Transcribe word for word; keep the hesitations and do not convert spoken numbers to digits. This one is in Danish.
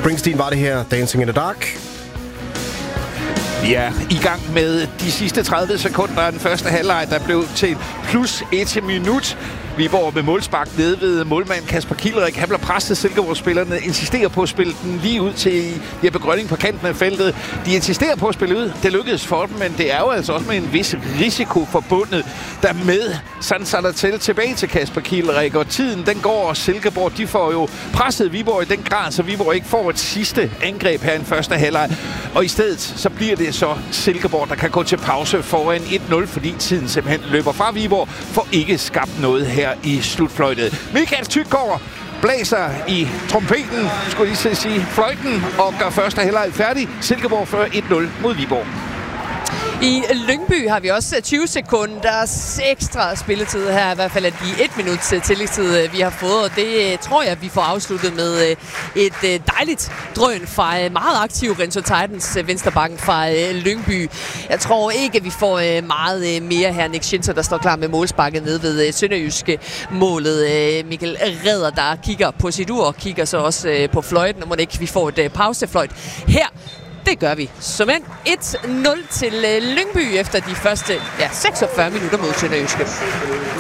Springsteen var det her, Dancing in the Dark. Vi er i gang med de sidste tredive sekunder af den første halvleg, der blev til plus et minut. Viborg med målspark nede ved målmand Kasper Kielrik. Han bliver presset. Silkeborg-spillerne insisterer på at spille den lige ud til Jeppe Grønning på kanten af feltet. De insisterer på at spille ud. Det lykkedes for dem, men det er jo altså også med en vis risiko forbundet dermed. Sådan så der til tilbage til Kasper Kielrik, og tiden den går, og Silkeborg de får jo presset Viborg i den grad, så Viborg ikke får et sidste angreb her i den første halvleg. Og i stedet så bliver det så Silkeborg, der kan gå til pause foran et nul, fordi tiden simpelthen løber fra Viborg, for ikke skabt noget her i slutfløjtet. Michael Tyggaard blæser i trompeten, skulle lige sige fløjten, og gør første halvleg færdig. Silkeborg fører et nul mod Viborg. I Lyngby har vi også tyve sekunders ekstra spilletid her, i hvert fald af de et minuts tillægstid, vi har fået, og det tror jeg, vi får afsluttet med et dejligt drøn fra meget aktiv Renzo Titans venstrebakken fra Lyngby. Jeg tror ikke, at vi får meget mere her. Nick Schinter, der står klar med målsparket nede ved Sønderjyske målet. Mikkel Redder, der kigger på sit ur, kigger så også på fløjten, og må ikke vi får et pausefløjt her. Det gør vi. Som en et nul til Lyngby efter de første ja, seksogfyrre minutter mod Sønderjyske.